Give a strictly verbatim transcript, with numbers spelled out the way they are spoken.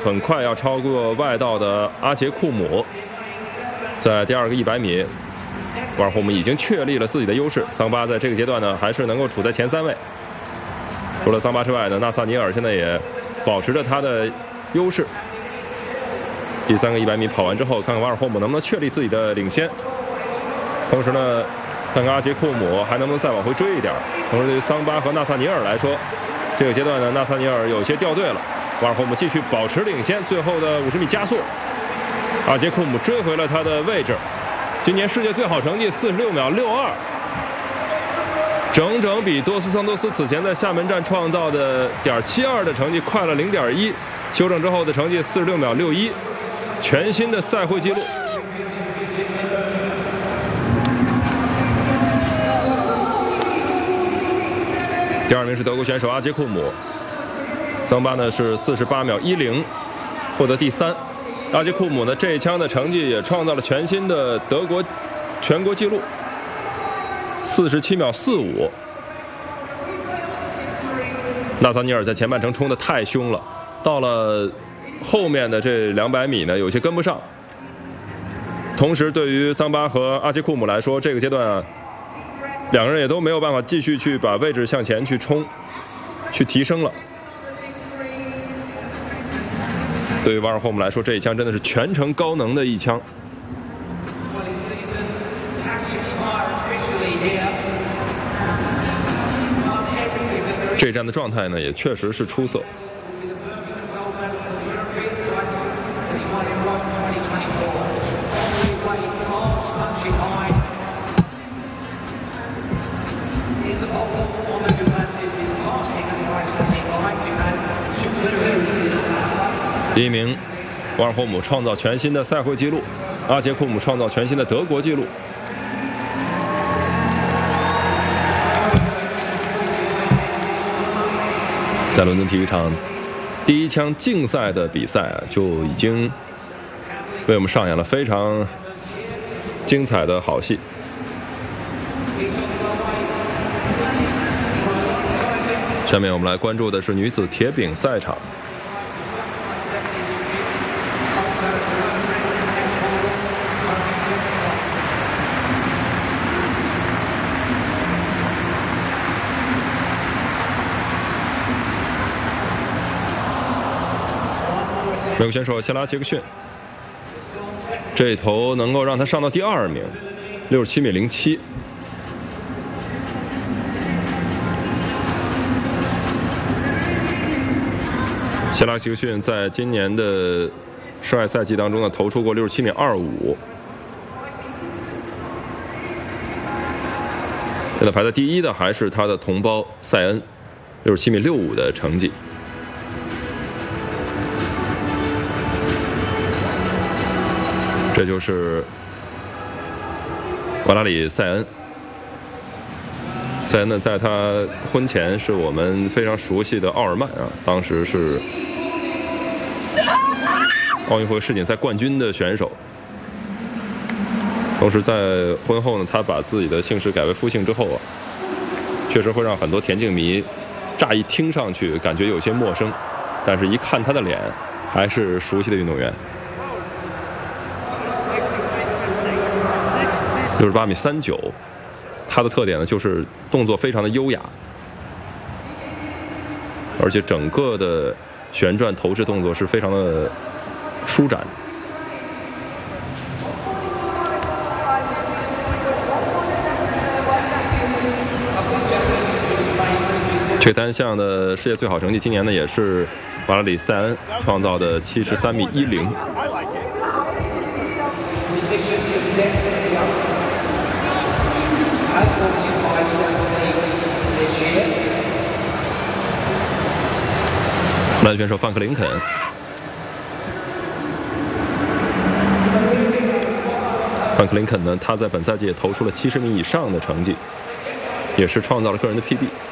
很快要超过外道的阿杰库姆。在第二个一百米，瓦尔霍姆已经确立了自己的优势。桑巴在这个阶段呢，还是能够处在前三位。除了桑巴之外呢，纳萨尼尔现在也保持着他的优势。第三个一百米跑完之后，看看瓦尔霍姆能不能确立自己的领先。同时呢，看看阿杰库姆还能不能再往回追一点。同时对于桑巴和纳萨尼尔来说，这个阶段呢，纳萨尼尔有些掉队了。瓦尔霍姆继续保持领先，最后的五十米加速，阿杰库姆追回了他的位置。今年世界最好成绩四十六秒六二，整整比多斯桑多斯此前在厦门站创造的点七二的成绩快了零点一，修正之后的成绩四十六秒六一，全新的赛会纪录。第二名是德国选手阿杰库姆，桑巴呢是四十八秒一零，获得第三。阿杰库姆呢这一枪的成绩也创造了全新的德国全国纪录，四十七秒四五。纳萨尼尔在前半程冲得太凶了，到了后面的这两百米呢有些跟不上。同时对于桑巴和阿杰库姆来说，这个阶段啊，两个人也都没有办法继续去把位置向前去冲，去提升了。对于瓦尔霍姆来说，这一枪真的是全程高能的一枪。这一战的状态呢，也确实是出色。第一名，瓦尔霍姆创造全新的赛会纪录，阿杰库姆创造全新的德国纪录。在伦敦体育场，第一枪竞赛的比赛啊，就已经为我们上演了非常精彩的好戏。下面我们来关注的是女子铁饼赛场。美国选手谢拉杰克逊，这一头能够让他上到第二名，六十七米零七。谢拉杰克逊在今年的室外赛季当中呢，投出过六十七米二五，现在排在第一的还是他的同胞塞恩，六十七米六五的成绩。这就是瓦拉里·塞恩。塞恩呢，在他婚前是我们非常熟悉的奥尔曼啊，当时是奥运会世锦赛冠军的选手。同时在婚后呢，他把自己的姓氏改为夫姓之后啊，确实会让很多田径迷乍一听上去感觉有些陌生，但是一看他的脸，还是熟悉的运动员。六十八米三九，它的特点呢就是动作非常的优雅，而且整个的旋转投掷动作是非常的舒展。这单项的世界最好成绩，今年呢也是瓦拉里·塞恩创造的七十三米一零。荷兰选手范克林肯，范克林肯呢，他在本赛季也投出了七十米以上的成绩，也是创造了个人的 P B。